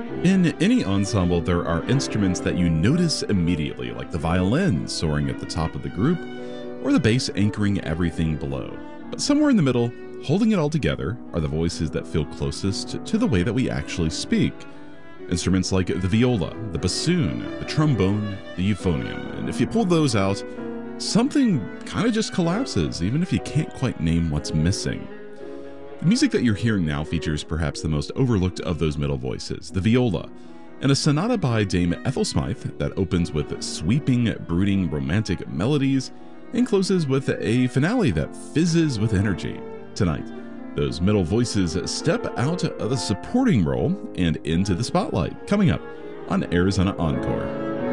In any ensemble, there are instruments that you notice immediately, like the violin soaring at the top of the group, or the bass anchoring everything below. But somewhere in the middle, holding it all together, are the voices that feel closest to the way that we actually speak. Instruments like the viola, the bassoon, the trombone, the euphonium. And if you pull those out, something kind of just collapses, even if you can't quite name what's missing. The music that you're hearing now features perhaps the most overlooked of those middle voices, the viola, and a sonata by Dame Ethel Smythe that opens with sweeping, brooding, romantic melodies and closes with a finale that fizzes with energy. Tonight, those middle voices step out of the supporting role and into the spotlight, coming up on Arizona Encore.